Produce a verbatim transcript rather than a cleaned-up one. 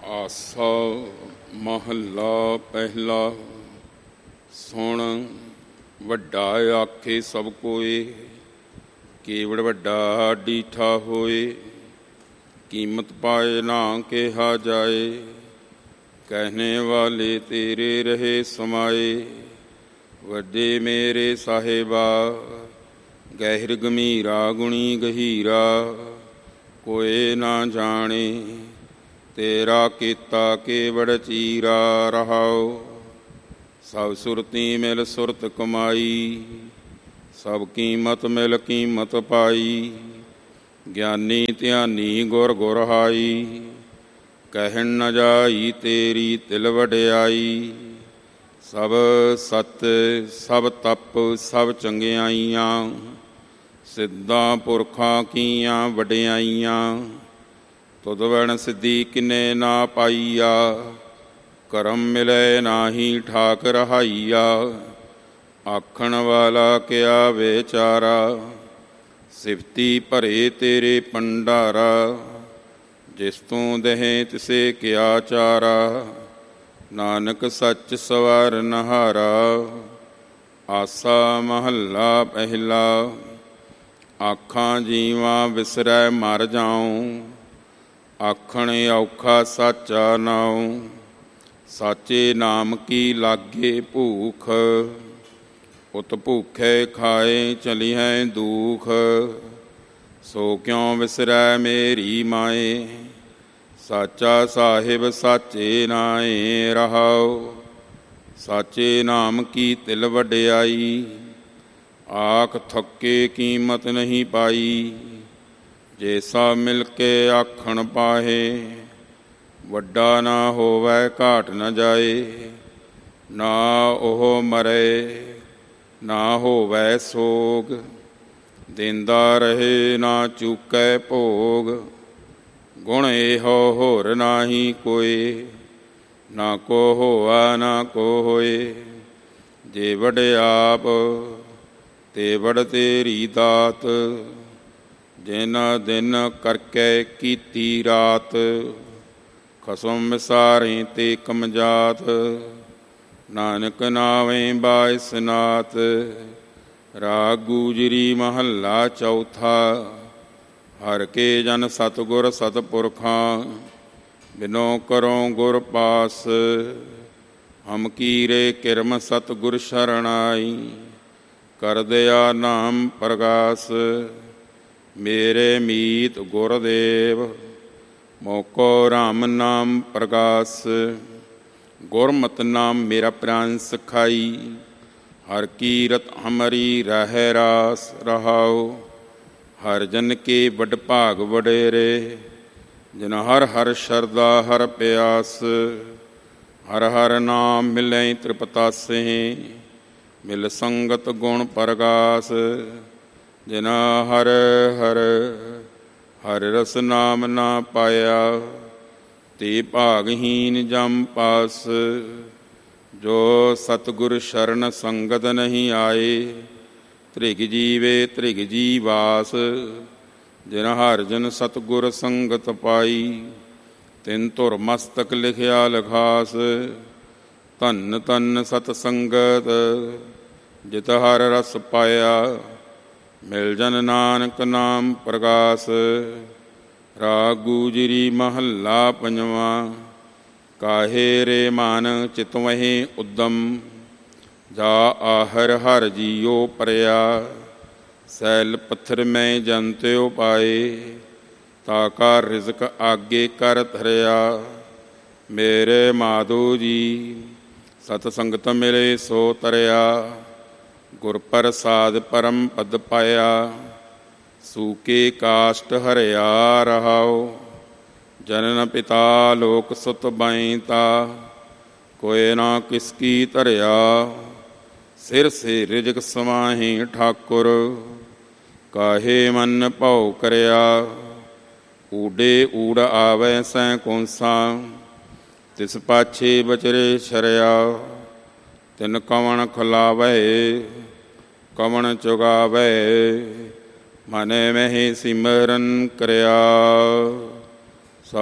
ਆਸਾ ਮਹੱਲਾ ਪਹਿਲਾ। ਸੁਣ ਵੱਡਾ ਆਖੇ ਸਭ ਕੋਏ, ਕੇਵੜ ਵੱਡਾ ਡੀਠਾ ਹੋਏ। ਕੀਮਤ ਪਾਏ ਨਾ ਕਿਹਾ ਜਾਏ, ਕਹਿਣੇ ਵਾਲੇ ਤੇਰੇ ਰਹੇ ਸਮਾਏ। ਵੱਡੇ ਮੇਰੇ ਸਾਹਿਬਾ, ਗਹਿਰ ਗੰਭੀਰਾ ਗੁਣੀ ਗਹੀਰਾ। ਕੋਏ ਨਾ ਜਾਣੇ, ਤੇਰਾ ਕੀਤਾ ਕੇਵੜ ਚੀਰਾ ਰਹਾਓ। ਸਭ ਸੁਰਤੀ ਮਿਲ ਸੁਰਤ ਕਮਾਈ, ਸਭ ਕੀਮਤ ਮਿਲ ਕੀਮਤ ਪਾਈ। ਗਿਆਨੀ ਧਿਆਨੀ ਗੁਰ ਗੁਰ ਹਾਈ, ਕਹਿਣ ਨ ਜਾਈ ਤੇਰੀ ਤਿਲ ਵਡਿਆਈ। ਸਭ ਸਤ ਸਭ ਤਪ ਸਭ ਚੰਗਿਆਈਆਂ, ਸਿੱਧਾਂ ਪੁਰਖਾਂ ਕੀਆਂ ਵਡਿਆਈਆਂ। ਤੁਧ ਵਣ ਸਿੱਧੀ ਕਿਨੇ ਨਾ ਪਾਈਆ, ਕਰਮ ਮਿਲੇ ਨਾਹੀ ਠਾਕ ਰਹਾਈਆ। ਆਖਣ ਵਾਲਾ ਕਿਆ ਵਿਚਾਰਾ, ਸਿਫਤੀ ਭਰੇ ਤੇਰੇ ਭੰਡਾਰਾ। ਜਿਸ ਤੂੰ ਦਹੇ ਤਿਸੇ ਕਿਆ ਚਾਰਾ, ਨਾਨਕ ਸੱਚ ਸਵਾਰ ਨਹਾਰਾ। ਆਸਾ ਮਹੱਲਾ ਪਹਿਲਾ। ਆਖਾਂ ਜੀਵਾਂ ਵਿਸਰੈ ਮਰ ਜਾਉ, ਆਖਣ ਔਖਾ ਸਾਚਾ ਨਾਉ। ਸਾਚੇ ਨਾਮ ਕੀ ਲਾਗੇ ਭੂਖ, ਉਤ ਭੂਖੇ ਖਾਏ ਚਲਿਐ ਦੂਖ। ਸੋ ਕਿਉ ਵਿਸਰੈ ਮੇਰੀ ਮਾਏ, ਸਾਚਾ ਸਾਹਿਬ ਸਾਚੇ ਨਾਏ ਰਹਾਉ। ਸਾਚੇ ਨਾਮ ਕੀ ਤਿਲ ਵਡਿਆਈ, ਆਖ ਥੱਕੇ ਕੀਮਤ ਨਹੀਂ ਪਾਈ। ਜੇ ਸਭ ਮਿਲ ਕੇ ਆਖਣ ਪਾਹੇ, ਵੱਡਾ ਨਾ ਹੋਵੈ ਘਾਟ ਨ ਜਾਏ। ਨਾ ਉਹ ਮਰੇ ਨਾ ਹੋਵੈ ਸੋਗ, ਦੇਂਦਾ ਰਹੇ ਨਾ ਚੂਕੈ ਭੋਗ। ਗੁਣ ਇਹੋ ਹੋਰ ਨਾਹੀ ਕੋਇ, ਨਾ ਕੋ ਹੋਆ ਨਾ ਕੋ ਹੋਏ। ਜੇ ਵਡਿਆਪ ਤੇ ਵਡ ਤੇਰੀ ਦਾਤ, ਜਿਨ ਦਿਨ ਕਰਕੇ ਕੀਤੀ ਰਾਤ। ਖਸਮ ਵਿਸਾਰੇ ਤੇ ਕਮਜਾਤ, ਨਾਨਕ ਨਾਵੇਂ ਬਾਇਸ ਨਾਥ। ਰਾਗ ਗੂਜਰੀ ਮਹੱਲਾ ਚੌਥਾ। ਹਰ ਕੇ ਜਨ ਸਤਿਗੁਰ ਸਤਿਪੁਰਖਾਂ, ਬਿਨੋ ਕਰੋ ਗੁਰ ਪਾਸ। ਹਮ ਕੀਰੇ ਕਿਰਮ ਸਤਿਗੁਰ ਸ਼ਰਣਾਈ, ਕਰ ਦਿਆ ਨਾਮ ਪ੍ਰਗਾਸ। ਮੇਰੇ ਮੀਤ ਗੁਰਦੇਵ, ਮੋਕੋ ਰਾਮ ਨਾਮ ਪ੍ਰਗਾਸ। ਗੁਰਮਤਿ ਨਾਮ ਮੇਰਾ ਪ੍ਰਾਨ ਸਖਾਈ, ਹਰ ਕੀਰਤ ਹਮਰੀ ਰਹਿ ਰਾਸ ਰਹਾਉ। ਹਰ ਜਨ ਕੇ ਵਡ ਭਾਗ ਵਡੇਰੇ, ਜਿਨ ਹਰ ਹਰ ਸ਼ਰਧਾ ਹਰ ਪਿਆਸ। ਹਰ ਹਰ ਨਾਮ ਮਿਲੈ ਤ੍ਰਿਪਤਾਸੇ, ਮਿਲ ਸੰਗਤ ਗੁਣ ਪ੍ਰਗਾਸ। ਜਿਨ ਹਰ ਹਰ ਹਰ ਰਸ ਨਾਮ ਨਾ ਪਾਇਆ, ਤੇ ਭਾਗਹੀਨ ਜਮ ਪਾਸ। ਜੋ ਸਤਿਗੁਰ ਸ਼ਰਨ ਸੰਗਤ ਨਹੀਂ ਆਏ, ਤ੍ਰਿਗ ਜੀਵੇ ਤ੍ਰਿਗ ਜੀਵਾਸ। ਜਿਨ ਹਰ ਜਨ ਸਤਿਗੁਰ ਸੰਗਤ ਪਾਈ, ਤਿਨ ਧੁਰ ਮਸਤਕ ਲਿਖਿਆ ਲਿਖਾਸ। ਧੰਨ ਧੰਨ ਸਤ ਸੰਗਤ, ਜਿਤ ਹਰ ਰਸ ਪਾਇਆ। ਮਿਲ ਜਨ ਨਾਨਕ ਨਾਮ ਪ੍ਰਗਾਸ। ਰਾਗ ਗੂਜਰੀ ਮਹੱਲਾ ਪੰਜਵਾਂ। ਕਾਹੇ ਰੇ ਮਨ ਚਿਤਵਹਿ ਉਦਮ, ਜਾ ਆਹਰ ਹਰ ਜੀਉ ਪਰਿਆ। ਸੈਲ ਪੱਥਰ ਮੈਂ ਜੰਤਿਉ ਪਾਏ, ਤਾ ਕਾ ਰਿਜ਼ਕ ਆਗੇ ਕਰ ਧਰਿਆ। ਮੇਰੇ ਮਾਧੋ ਜੀ ਸਤ ਸੰਗਤ ਮਿਲੇ ਸੋ ਤਰਿਆ। ਗੁਰ ਪ੍ਰਸਾਦ ਪਰਮ ਪਦ ਪਾਇਆ, ਸੂਕੇ ਕਾਸ਼ਟ ਹਰਿਆ ਰਹਾਉ। ਜਨਨ ਪਿਤਾ ਲੋਕ ਸੁਤ ਬਾਈਤਾ, ਕੋਇ ਨਾ ਕਿਸ ਕੀ ਧਰਿਆ। ਸਿਰ ਸੇ ਰਿਜਕ ਸਮਾਹੀ ਠਾਕੁਰ, ਕਾਹੇ ਮਨ ਭਉ ਕਰਿਆ। ਊਡੇ ਊੜ ਆਵੈ ਸੈ ਕੌਂਸਾਂ, ਤਿਸ ਪਾਛੇ ਬਚਰੇ ਸ਼ਰਿਆ। ਤਿਨ ਕਵਣ ਖੁਲਾਵੈ ਕਵਣ ਚੁਗਾਵੈ, ਮਨ ਮਹਿ ਸਿਮਰਨ ਕਰਿਆ।